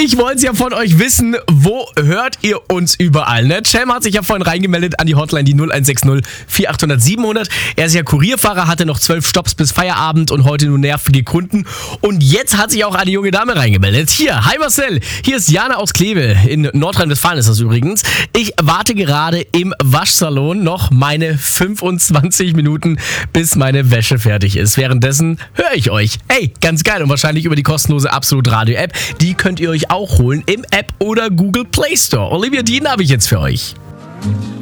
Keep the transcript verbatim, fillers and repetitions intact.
Ich wollte es ja von euch wissen, wo hört ihr uns überall, ne? Cem hat sich ja vorhin reingemeldet an die Hotline, die null eins sechs null vier acht null null sieben null null. Er ist ja Kurierfahrer, hatte noch zwölf Stopps bis Feierabend und heute nur nervige Kunden. Und jetzt hat sich auch eine junge Dame reingemeldet. Hier, hi Marcel, hier ist Jana aus Kleve, in Nordrhein-Westfalen ist das übrigens. Ich warte gerade im Waschsalon noch meine fünfundzwanzig Minuten, bis meine Wäsche fertig ist. Währenddessen höre ich euch. Ey, ganz geil und wahrscheinlich über die kostenlose Absolut Radio App. Die könnt ihr euch auch holen im App oder Google Play Store. Olivia Dean habe ich jetzt für euch.